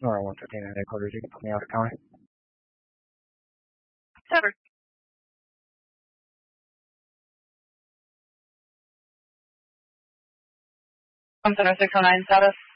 Nora 115 at headquarters. You can put me out of county. Sever. 17609 status.